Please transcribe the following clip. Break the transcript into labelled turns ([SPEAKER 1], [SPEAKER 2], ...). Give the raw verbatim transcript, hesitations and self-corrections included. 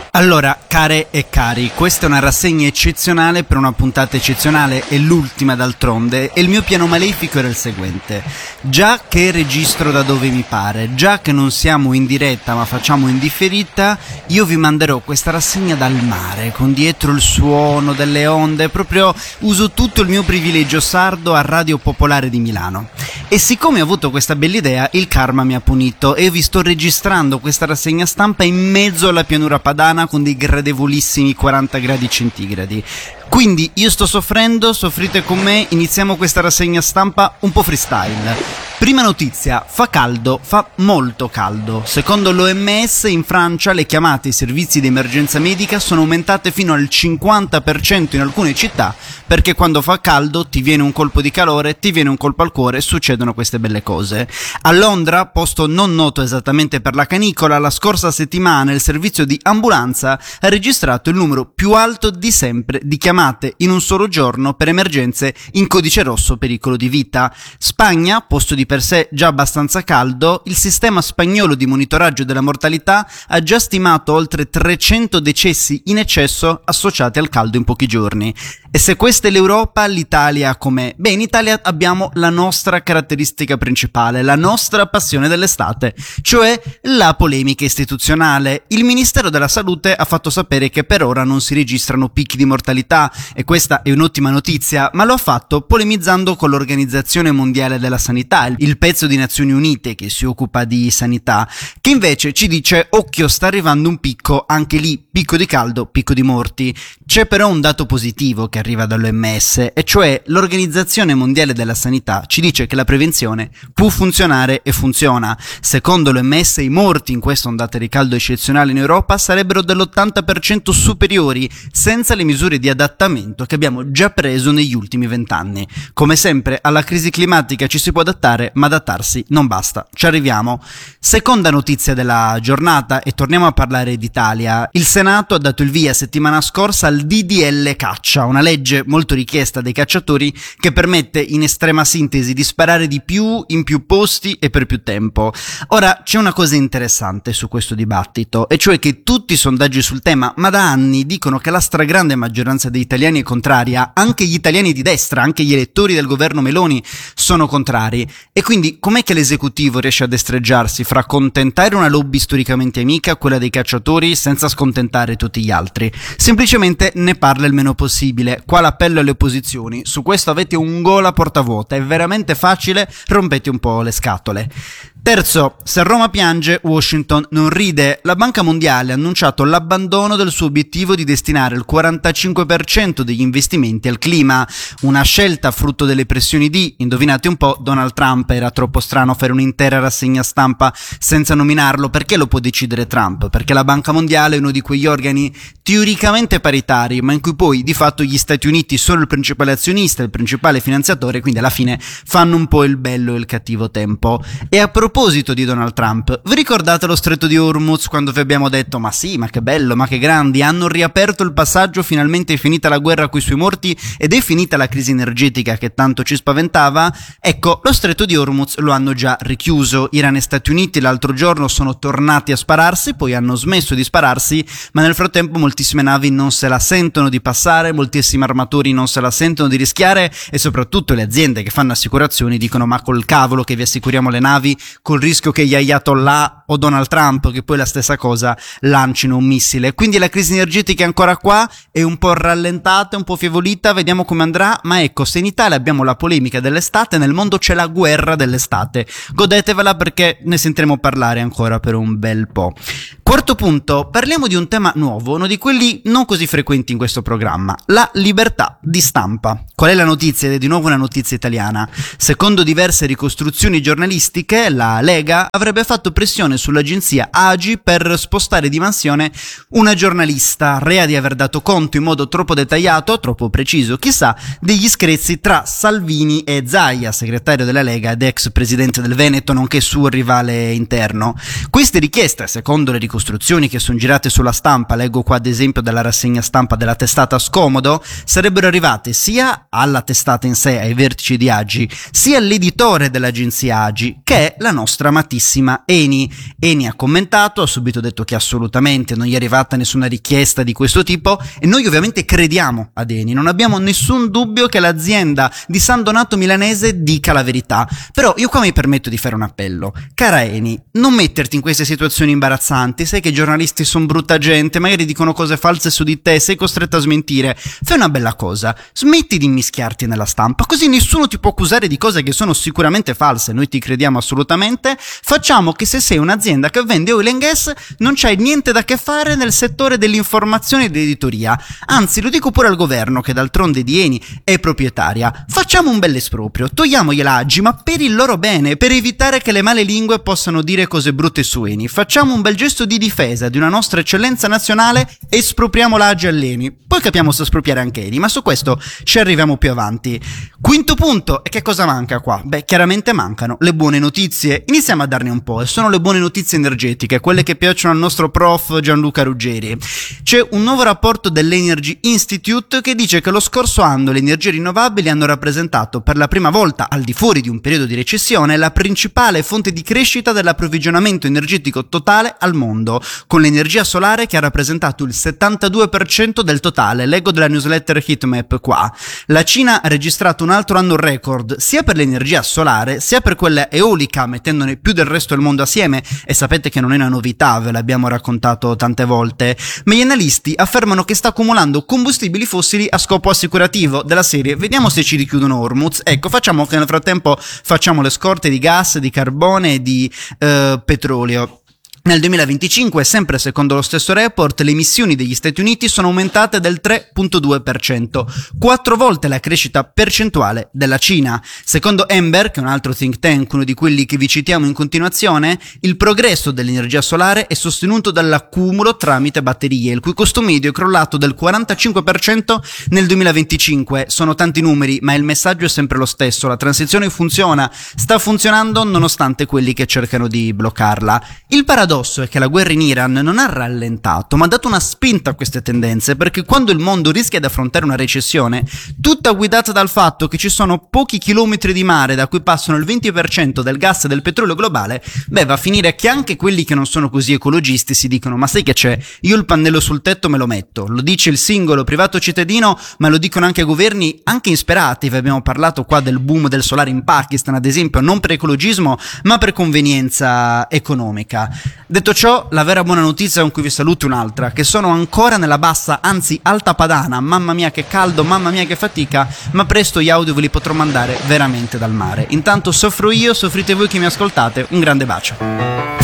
[SPEAKER 1] Allora, care e cari, questa è una rassegna eccezionale per una puntata eccezionale, è l'ultima d'altronde, e il mio piano malefico era il seguente. Già che registro da dove mi pare, già che non siamo in diretta ma facciamo in differita, io vi manderò questa rassegna dal mare, con dietro il suono delle onde, proprio uso tutto il mio privilegio sardo a Radio Popolare di Milano. E siccome ho avuto questa bella idea, il karma mi ha punito e vi sto registrando questa rassegna stampa in mezzo alla pianura padana con dei gradevolissimi quaranta gradi centigradi. Quindi io sto soffrendo, soffrite con me, iniziamo questa rassegna stampa un po' freestyle. Prima notizia, fa caldo, fa molto caldo. Secondo l'O M S in Francia le chiamate ai servizi di emergenza medica sono aumentate fino al cinquanta per cento in alcune città, perché quando fa caldo ti viene un colpo di calore, ti viene un colpo al cuore e succedono queste belle cose. A Londra, posto non noto esattamente per la canicola, la scorsa settimana il servizio di ambulanza ha registrato il numero più alto di sempre di chiamate in un solo giorno per emergenze in codice rosso pericolo di vita. Spagna, posto di per sé già abbastanza caldo, il sistema spagnolo di monitoraggio della mortalità ha già stimato oltre trecento decessi in eccesso associati al caldo in pochi giorni. E se questa è l'Europa, l'Italia com'è? Beh, in Italia abbiamo la nostra caratteristica principale, la nostra passione dell'estate, cioè la polemica istituzionale. Il Ministero della Salute ha fatto sapere che per ora non si registrano picchi di mortalità, e questa è un'ottima notizia, ma lo ha fatto polemizzando con l'Organizzazione Mondiale della Sanità, il pezzo di Nazioni Unite che si occupa di sanità, che invece ci dice: occhio, sta arrivando un picco, anche lì, picco di caldo, picco di morti. C'è però un dato positivo che arriva dall'O M S, e cioè l'Organizzazione Mondiale della Sanità ci dice che la prevenzione può funzionare e funziona. Secondo l'O M S i morti in questa ondata di caldo eccezionale in Europa sarebbero dell'ottanta per cento superiori senza le misure di adattamento che abbiamo già preso negli ultimi vent'anni. Come sempre, alla crisi climatica ci si può adattare, ma adattarsi non basta. Ci arriviamo. Seconda notizia della giornata, e torniamo a parlare d'Italia. Il Senato ha dato il via settimana scorsa al D D L Caccia, una legge molto richiesta dai cacciatori che permette in estrema sintesi di sparare di più, in più posti e per più tempo. Ora, c'è una cosa interessante su questo dibattito, e cioè che tutti i sondaggi sul tema, ma da anni, dicono che la stragrande maggioranza degli italiani è contraria, anche gli italiani di destra, anche gli elettori del governo Meloni sono contrari. E quindi com'è che l'esecutivo riesce a destreggiarsi fra accontentare una lobby storicamente amica, quella dei cacciatori, senza scontentare tutti gli altri? Semplicemente ne parla il meno possibile. Qua l'appello alle opposizioni: su questo avete un gol a porta vuota, è veramente facile, rompete un po' le scatole. Terzo, se Roma piange, Washington non ride. La Banca Mondiale ha annunciato l'abbandono del suo obiettivo di destinare il quarantacinque per cento degli investimenti al clima, una scelta frutto delle pressioni di, indovinate un po', Donald Trump. Era troppo strano fare un'intera rassegna stampa senza nominarlo. Perché lo può decidere Trump? Perché la Banca Mondiale è uno di quegli organi teoricamente paritari, ma in cui poi di fatto gli Stati Uniti sono il principale azionista, il principale finanziatore, quindi alla fine fanno un po' il bello e il cattivo tempo. E a A proposito di Donald Trump, vi ricordate lo stretto di Hormuz, quando vi abbiamo detto: ma sì, ma che bello, ma che grandi, hanno riaperto il passaggio, finalmente è finita la guerra coi suoi morti ed è finita la crisi energetica che tanto ci spaventava? Ecco, lo stretto di Hormuz lo hanno già richiuso. Iran e Stati Uniti l'altro giorno sono tornati a spararsi, poi hanno smesso di spararsi, ma nel frattempo moltissime navi non se la sentono di passare, moltissimi armatori non se la sentono di rischiare, e soprattutto le aziende che fanno assicurazioni dicono: ma col cavolo che vi assicuriamo le navi, col rischio che gli Ayatollah o Donald Trump, che poi è la stessa cosa, lancino un missile. Quindi la crisi energetica è ancora qua, è un po' rallentata, un po' fievolita, vediamo come andrà. Ma ecco, se in Italia abbiamo la polemica dell'estate, nel mondo c'è la guerra dell'estate. Godetevela, perché ne sentiremo parlare ancora per un bel po'. Quarto punto, parliamo di un tema nuovo, uno di quelli non così frequenti in questo programma: la libertà di stampa. Qual è la notizia? Ed è di nuovo una notizia italiana. Secondo diverse ricostruzioni giornalistiche, la Lega avrebbe fatto pressione sull'agenzia A G I per spostare di mansione una giornalista, rea di aver dato conto in modo troppo dettagliato, troppo preciso, chissà, degli screzi tra Salvini e Zaia, segretario della Lega ed ex presidente del Veneto, nonché suo rivale interno. Queste richieste, secondo le ricostruzioni costruzioni che sono girate sulla stampa, leggo qua ad esempio dalla rassegna stampa della testata Scomodo, sarebbero arrivate sia alla testata in sé, ai vertici di Agi, sia all'editore dell'agenzia Agi, che è la nostra amatissima Eni. Eni ha commentato, ha subito detto che assolutamente non gli è arrivata nessuna richiesta di questo tipo, e noi ovviamente crediamo ad Eni, non abbiamo nessun dubbio che l'azienda di San Donato Milanese dica la verità. Però io qua mi permetto di fare un appello: cara Eni, non metterti in queste situazioni imbarazzanti, sai che i giornalisti sono brutta gente, magari dicono cose false su di te, sei costretto a smentire. Fai una bella cosa, smetti di mischiarti nella stampa, così nessuno ti può accusare di cose che sono sicuramente false, noi ti crediamo assolutamente. Facciamo che se sei un'azienda che vende oil and gas non c'hai niente da che fare nel settore dell'informazione e dell'editoria, anzi lo dico pure al governo, che d'altronde di Eni è proprietaria. Facciamo un bel esproprio, togliamogliela Agi, ma per il loro bene, per evitare che le male lingue possano dire cose brutte su Eni. Facciamo un bel gesto di difesa di una nostra eccellenza nazionale, espropriamo l'Agi all'Eni, poi capiamo se espropriare anche Eni, ma su questo ci arriviamo più avanti. Quinto punto, e che cosa manca qua? Beh, chiaramente mancano le buone notizie. Iniziamo a darne un po', e sono le buone notizie energetiche, quelle che piacciono al nostro prof Gianluca Ruggeri. C'è un nuovo rapporto dell'Energy Institute che dice che lo scorso anno le energie rinnovabili hanno rappresentato per la prima volta, al di fuori di un periodo di recessione, la principale fonte di crescita dell'approvvigionamento energetico totale al mondo, con l'energia solare che ha rappresentato il settantadue per cento del totale. Leggo della newsletter Heatmap qua. La Cina ha registrato un altro anno record sia per l'energia solare sia per quella eolica, mettendone più del resto del mondo assieme, e sapete che non è una novità, ve l'abbiamo raccontato tante volte, ma gli analisti affermano che sta accumulando combustibili fossili a scopo assicurativo, della serie vediamo se ci richiudono Hormuz, ecco, facciamo che nel frattempo facciamo le scorte di gas, di carbone e di eh, petrolio. Nel duemilaventicinque, sempre secondo lo stesso report, le emissioni degli Stati Uniti sono aumentate del tre virgola due per cento, quattro volte la crescita percentuale della Cina. Secondo Ember, che è un altro think tank, uno di quelli che vi citiamo in continuazione, il progresso dell'energia solare è sostenuto dall'accumulo tramite batterie, il cui costo medio è crollato del quarantacinque per cento nel duemilaventicinque. Sono tanti numeri, ma il messaggio è sempre lo stesso: la transizione funziona, sta funzionando nonostante quelli che cercano di bloccarla. Il paradosso è che la guerra in Iran non ha rallentato, ma ha dato una spinta a queste tendenze, perché quando il mondo rischia di affrontare una recessione, tutta guidata dal fatto che ci sono pochi chilometri di mare da cui passano il venti per cento del gas e del petrolio globale, beh, va a finire che anche quelli che non sono così ecologisti si dicono: ma sai che c'è? Io il pannello sul tetto me lo metto. Lo dice il singolo privato cittadino, ma lo dicono anche governi anche insperati. Vi abbiamo parlato qua del boom del solare in Pakistan, ad esempio, non per ecologismo, ma per convenienza economica. Detto ciò, la vera buona notizia con cui vi saluto è un'altra, che sono ancora nella bassa, anzi alta padana. Mamma mia che caldo, mamma mia che fatica, ma presto gli audio ve li potrò mandare veramente dal mare. Intanto soffro io, soffrite voi che mi ascoltate, un grande bacio.